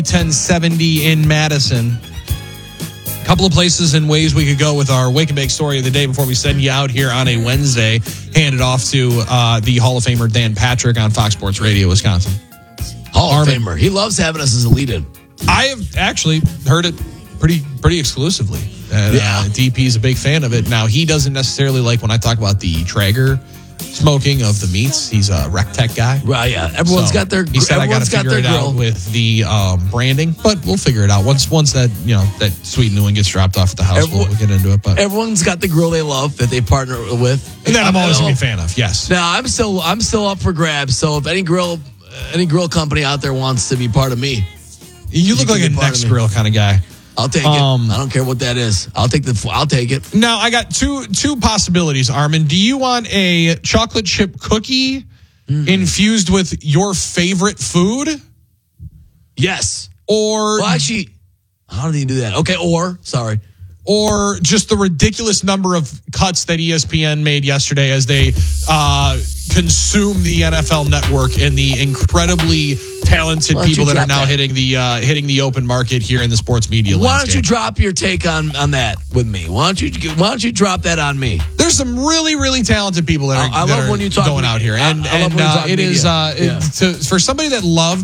1070 in Madison. A couple of places and ways we could go with our Wake and Bake story of the day before we send you out here on a Wednesday. Hand it off to the Hall of Famer Dan Patrick on Fox Sports Radio, Wisconsin. Hall of Famer. He loves having us as a lead-in. I have actually heard it pretty exclusively. And, DP is a big fan of it. Now, he doesn't necessarily like when I talk about the Traeger smoking of the meats. He's a Rec Tech guy. Right, yeah. Everyone's got their grill. He said I got to figure it out with the branding, but we'll figure it out. Once that sweet new one gets dropped off at the house, we'll get into it. But everyone's got the grill they love that they partner with. And that I'm always a big fan of, yes. Now, I'm still up for grabs, so if any grill company out there wants to be part of me. You look like a Next Grill kind of guy. I'll take it. I don't care what that is. I'll take it. Now, I got two possibilities, Armin. Do you want a chocolate chip cookie infused with your favorite food? Yes. Or actually, how do you do that? Okay, or just the ridiculous number of cuts that ESPN made yesterday as they consume the NFL network and the incredibly talented people that are now hitting the open market here in the sports media landscape. Why don't you drop your take on that with me? Why don't you drop that on me? There's some really, really talented people that are going out here, and it is for somebody that loved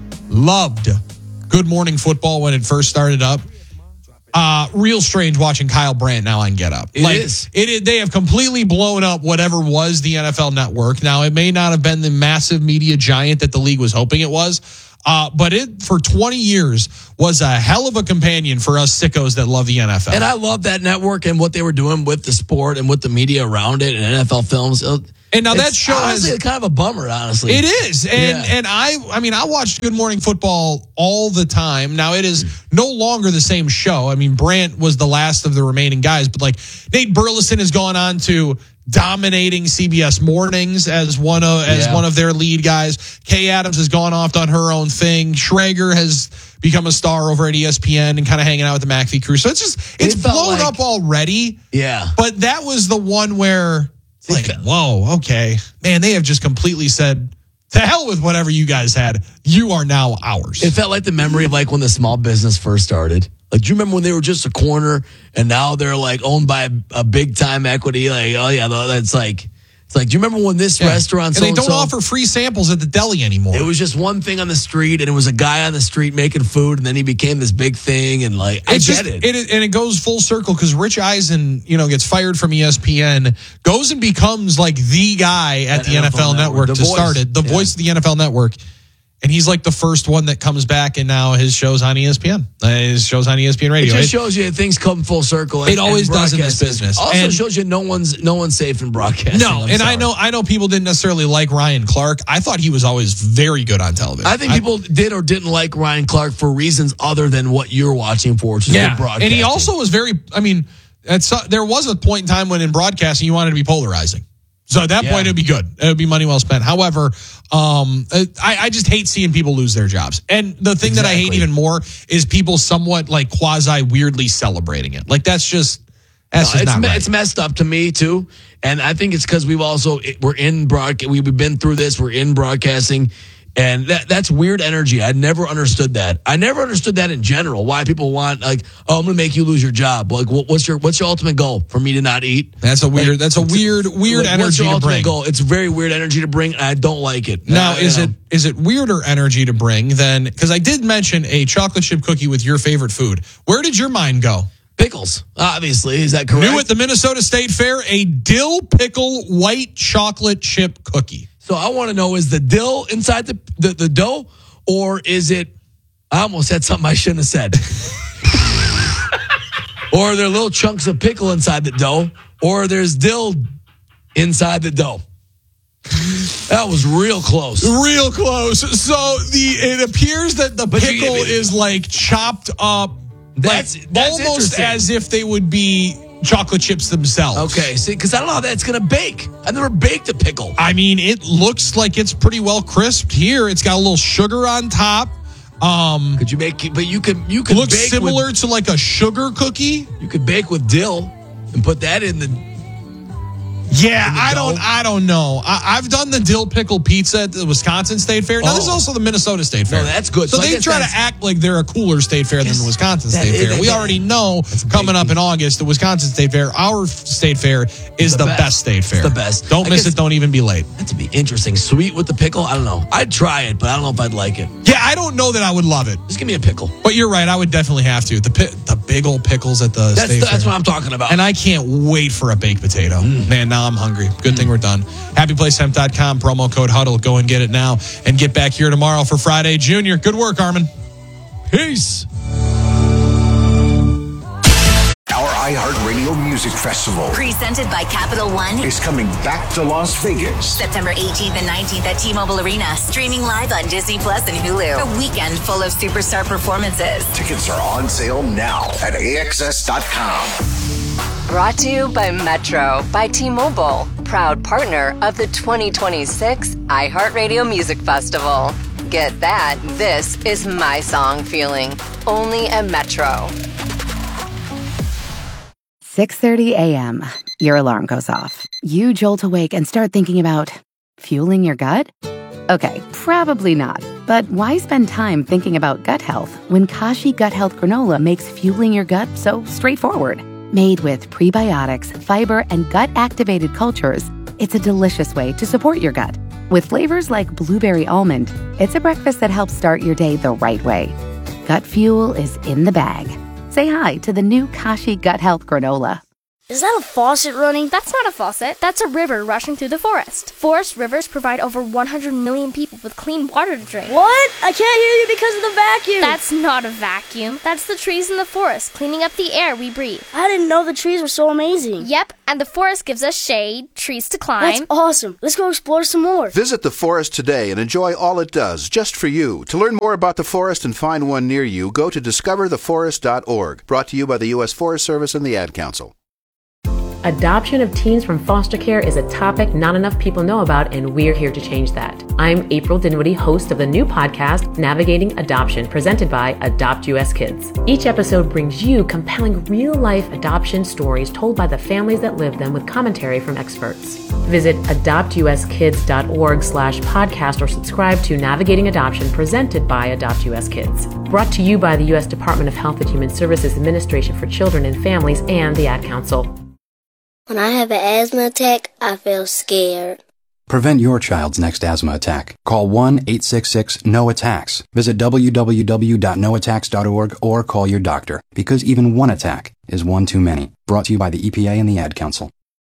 Good Morning Football when it first started up. Real strange watching Kyle Brandt now on Get Up. They have completely blown up whatever was the NFL network. Now, it may not have been the massive media giant that the league was hoping it was, but it, for 20 years, was a hell of a companion for us sickos that love the NFL. And I love that network and what they were doing with the sport and with the media around it and NFL films. And now that show is kind of a bummer, honestly. It is. And I watched Good Morning Football all the time. Now, it is no longer the same show. I mean, Brandt was the last of the remaining guys, but like Nate Burleson has gone on to dominating CBS Mornings as one of their lead guys. Kay Adams has gone off on her own thing. Schrager has become a star over at ESPN and kind of hanging out with the McAfee crew. So it's blown up already. Yeah. But that was the one where whoa, okay. Man, they have just completely said, to hell with whatever you guys had. You are now ours. It felt like the memory of like when the small business first started. Like, do you remember when they were just a corner and now they're like owned by a big time equity? Like, oh yeah, that's like, it's like, do you remember when this restaurant? And they don't offer free samples at the deli anymore. It was just one thing on the street, and it was a guy on the street making food, and then he became this big thing, and like, I get it. And it goes full circle because Rich Eisen, gets fired from ESPN, goes and becomes like the guy at the NFL Network to start it, the voice of the NFL Network. And he's like the first one that comes back, and now his show's on ESPN. His show's on ESPN Radio. It just shows you that things come full circle. It always does in this business. Also shows you no one's safe in broadcasting. No, I know people didn't necessarily like Ryan Clark. I thought he was always very good on television. I think people did or didn't like Ryan Clark for reasons other than what you're watching for, which is broadcasting. And he also was there was a point in time when in broadcasting you wanted to be polarizing. So at that point, it would be good. It would be money well spent. However, I just hate seeing people lose their jobs. And the thing that I hate even more is people somewhat like quasi weirdly celebrating it. Like that's just not right. It's messed up to me too. And I think it's because we've been through this. We're in broadcasting. And that's weird energy. I never understood that. I never understood that in general. Why people want I'm going to make you lose your job. Like, what's your ultimate goal? For me to not eat? That's a weird energy what's your to ultimate bring. Goal? It's very weird energy to bring. And I don't like it. Now, is it weirder energy to bring than? Because I did mention a chocolate chip cookie with your favorite food. Where did your mind go? Pickles, obviously. Is that correct? New at the Minnesota State Fair, a dill pickle white chocolate chip cookie. So I want to know, is the dill inside the dough, or is it, I almost said something I shouldn't have said. Or are there little chunks of pickle inside the dough, or there's dill inside the dough? That was real close. Real close. So it appears that the pickle is like chopped up. That's almost as if they would be chocolate chips themselves. Okay, see, because I don't know how that's going to bake. I've never baked a pickle. I mean, it looks like it's pretty well crisped here. It's got a little sugar on top. Could you make? But you could looks bake similar to like a sugar cookie. You could bake with dill and put that in the. Yeah, I don't know. I've done the dill pickle pizza at the Wisconsin State Fair. Now, there's also the Minnesota State Fair. No, that's good. So they try to act like they're a cooler state fair than the Wisconsin State Fair. We already know coming up in August, the Wisconsin State Fair, our state fair, is the best state fair. It's the best. Don't miss it. Don't even be late. That'd be interesting. Sweet with the pickle? I don't know. I'd try it, but I don't know if I'd like it. Yeah, I don't know that I would love it. Just give me a pickle. But you're right. I would definitely have to. The big old pickles at the state fair. That's what I'm talking about. And I can't wait for a baked potato. Man, now I'm hungry. Good thing we're done. HappyPlaceHemp.com, promo code HUDDLE. Go and get it now and get back here tomorrow for Friday Junior. Good work, Armin. Peace. Our iHeartRadio Music Festival, presented by Capital One, is coming back to Las Vegas. September 18th and 19th at T-Mobile Arena. Streaming live on Disney Plus and Hulu. A weekend full of superstar performances. Tickets are on sale now at AXS.com. Brought to you by Metro by T-Mobile, proud partner of the 2026 iHeartRadio Music Festival. Get that, this is my song feeling, only at Metro. 6:30 a.m. Your alarm goes off. You jolt awake and start thinking about fueling your gut? Okay, probably not. But why spend time thinking about gut health when Kashi Gut Health Granola makes fueling your gut so straightforward? Made with prebiotics, fiber, and gut-activated cultures, it's a delicious way to support your gut. With flavors like blueberry almond, it's a breakfast that helps start your day the right way. Gut fuel is in the bag. Say hi to the new Kashi Gut Health Granola. Is that a faucet running? That's not a faucet. That's a river rushing through the forest. Forest rivers provide over 100 million people with clean water to drink. What? I can't hear you because of the vacuum. That's not a vacuum. That's the trees in the forest cleaning up the air we breathe. I didn't know the trees were so amazing. Yep, and the forest gives us shade, trees to climb. That's awesome. Let's go explore some more. Visit the forest today and enjoy all it does, just for you. To learn more about the forest and find one near you, go to discovertheforest.org. Brought to you by the U.S. Forest Service and the Ad Council. Adoption of teens from foster care is a topic not enough people know about, and we're here to change that. I'm April Dinwiddie, host of the new podcast, Navigating Adoption, presented by Adopt US Kids. Each episode brings you compelling real-life adoption stories told by the families that live them with commentary from experts. Visit adoptuskids.org/podcast or subscribe to Navigating Adoption, presented by Adopt US Kids. Brought to you by the U.S. Department of Health and Human Services Administration for Children and Families and the Ad Council. When I have an asthma attack, I feel scared. Prevent your child's next asthma attack. Call 1-866-NO-ATTACKS. Visit www.noattacks.org or call your doctor, because even one attack is one too many. Brought to you by the EPA and the Ad Council.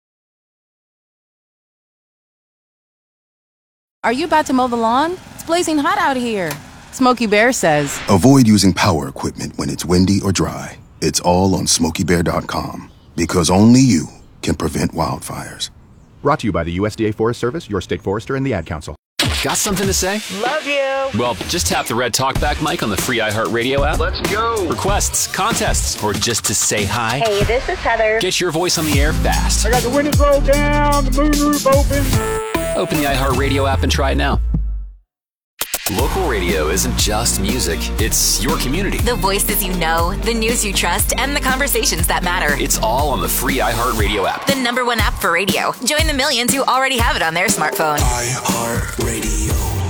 Are you about to mow the lawn? It's blazing hot out here. Smokey Bear says, avoid using power equipment when it's windy or dry. It's all on SmokeyBear.com, because only you can prevent wildfires. Brought to you by the USDA Forest Service, your state forester, and the Ad Council. Got something to say? Love you. Well, just tap the red talkback mic on the free iHeartRadio app. Let's go. Requests, contests, or just to say hi. Hey, this is Heather. Get your voice on the air fast. I got the windows rolled down, the moonroof open. Open the iHeartRadio app and try it now. Local radio isn't just music, it's your community. The voices you know, the news you trust, and the conversations that matter. It's all on the free iHeartRadio app. The #1 app for radio. Join the millions who already have it on their smartphone. iHeartRadio.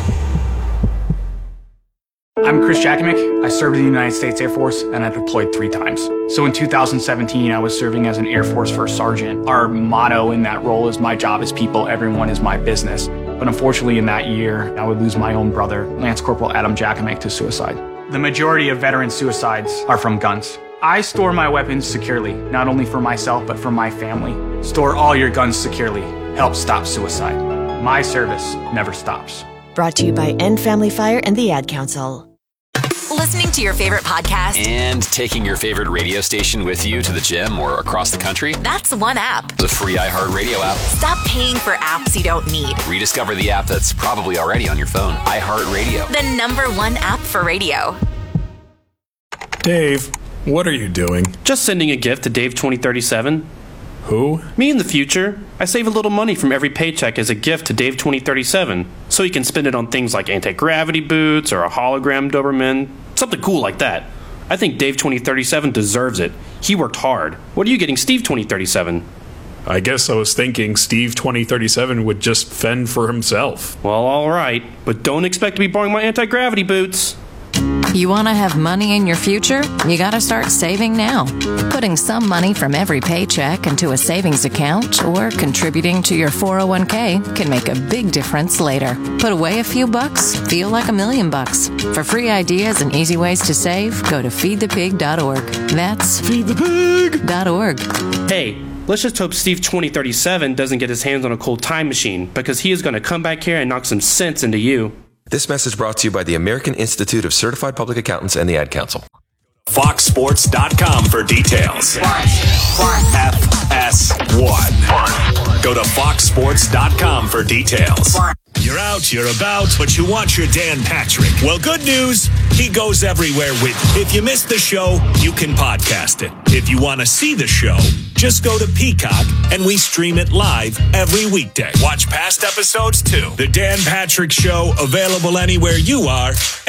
I'm Chris Jackamick. I served in the United States Air Force, and I deployed 3 times. So in 2017, I was serving as an Air Force First Sergeant. Our motto in that role is, my job is people, everyone is my business. But unfortunately in that year, I would lose my own brother, Lance Corporal Adam Jackamick, to suicide. The majority of veteran suicides are from guns. I store my weapons securely, not only for myself, but for my family. Store all your guns securely. Help stop suicide. My service never stops. Brought to you by End Family Fire and the Ad Council. Listening to your favorite podcast and taking your favorite radio station with you to the gym or across the country. That's one app. The free iHeartRadio app. Stop paying for apps you don't need. Rediscover the app that's probably already on your phone. iHeartRadio. The #1 app for radio. Dave, what are you doing? Just sending a gift to Dave 2037. Who? Me in the future. I save a little money from every paycheck as a gift to Dave 2037, so he can spend it on things like anti-gravity boots or a hologram Doberman, something cool like that. I think Dave 2037 deserves it. He worked hard. What are you getting Steve 2037? I guess I was thinking Steve 2037 would just fend for himself. Well, all right, but don't expect to be borrowing my anti-gravity boots. You want to have money in your future? You got to start saving now. Putting some money from every paycheck into a savings account or contributing to your 401k can make a big difference later. Put away a few bucks, feel like $1 million. For free ideas and easy ways to save, go to feedthepig.org. That's feedthepig.org. Hey, let's just hope Steve 2037 doesn't get his hands on a cold time machine, because he is going to come back here and knock some sense into you. This message brought to you by the American Institute of Certified Public Accountants and the Ad Council. FoxSports.com for details. FS1. Go to FoxSports.com for details. You're out, you're about, but you want your Dan Patrick. Well, good news, he goes everywhere with you. If you missed the show, you can podcast it. If you want to see the show, just go to Peacock and we stream it live every weekday. Watch past episodes too. The Dan Patrick Show, available anywhere you are.